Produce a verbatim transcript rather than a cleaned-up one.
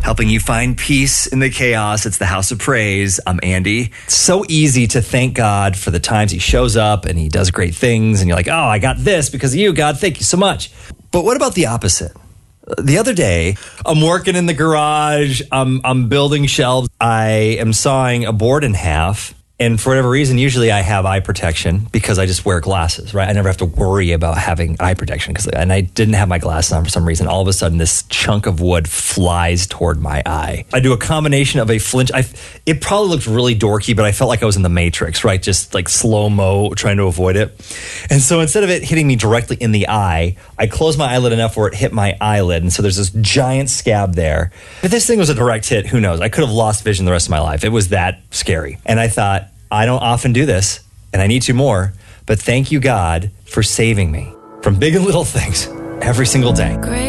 helping you find peace in the chaos. It's the House of Praise. I'm Andy. It's so easy to thank God for the times he shows up and he does great things. And you're like, oh, I got this because of you, God. Thank you so much. But what about the opposite? The other day, I'm working in the garage. I'm, I'm building shelves. I am sawing a board in half. And for whatever reason, usually I have eye protection because I just wear glasses, right? I never have to worry about having eye protection. Cause, and I didn't have my glasses on for some reason. All of a sudden, this chunk of wood flies toward my eye. I do a combination of a flinch. I, it probably looked really dorky, but I felt like I was in the Matrix, right? Just like slow-mo, trying to avoid it. And so instead of it hitting me directly in the eye, I closed my eyelid enough where it hit my eyelid. And so there's this giant scab there. If this thing was a direct hit, who knows? I could have lost vision the rest of my life. It was that scary. And I thought, I don't often do this, and I need to more, but thank you, God, for saving me from big and little things every single day. Great.